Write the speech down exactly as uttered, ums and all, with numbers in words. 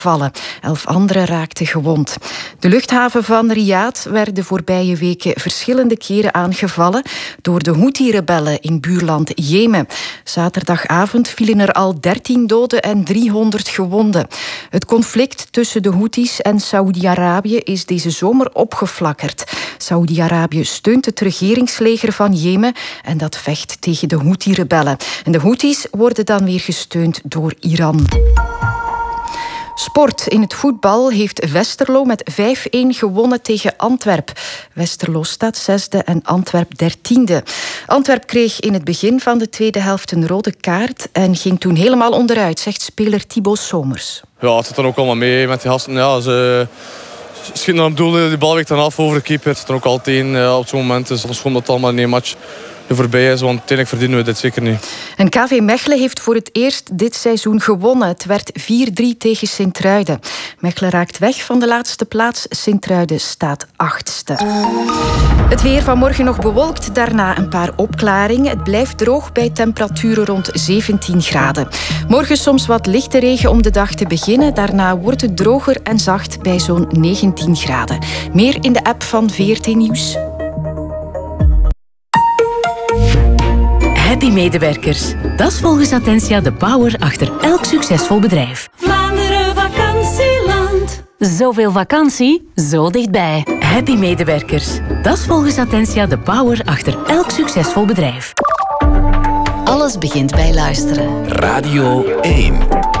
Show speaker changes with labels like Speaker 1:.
Speaker 1: vallen. Elf anderen raakten gewond. De luchthaven van Riyadh werd de voorbije weken verschillende keren aangevallen door de Houthi-rebellen in buurland Jemen. Zaterdagavond vielen er al dertien doden en driehonderd gewonden. Het conflict tussen de Houthis en Saoedi-Arabië is deze zomer opgeflakkerd. Saoedi-Arabië steunt het regeringsleger van Jemen en dat vecht tegen de Houthi-rebellen. En de Houthis worden dan weer gesteund door Iran. Sport. In het voetbal heeft Westerlo met vijf-een gewonnen tegen Antwerp. Westerlo staat zesde en Antwerp dertiende. Antwerp kreeg in het begin van de tweede helft een rode kaart en ging toen helemaal onderuit, zegt speler Thibaut Somers.
Speaker 2: Ja, het zit dan ook allemaal mee met die gasten. Ja, ze schieten dan op doel, die bal wijkt dan af over de keeper. Het zit er ook altijd in ja, op zo'n moment. Dus ons gewoon dat het allemaal in één match voorbij is, want uiteindelijk verdienen we dit zeker niet.
Speaker 1: En K V Mechelen heeft voor het eerst dit seizoen gewonnen. Het werd vier-drie tegen Sint-Truiden. Mechelen raakt weg van de laatste plaats. Sint-Truiden staat achtste. Het weer vanmorgen nog bewolkt, daarna een paar opklaringen. Het blijft droog bij temperaturen rond zeventien graden. Morgen soms wat lichte regen om de dag te beginnen. Daarna wordt het droger en zacht bij zo'n negentien graden. Meer in de app van V R T Nieuws.
Speaker 3: Happy medewerkers. Dat is volgens Attentia de power achter elk succesvol bedrijf.
Speaker 4: Vlaanderen vakantieland.
Speaker 3: Zoveel vakantie, zo dichtbij. Happy medewerkers. Dat is volgens Attentia de power achter elk succesvol bedrijf.
Speaker 5: Alles begint bij luisteren.
Speaker 6: Radio één.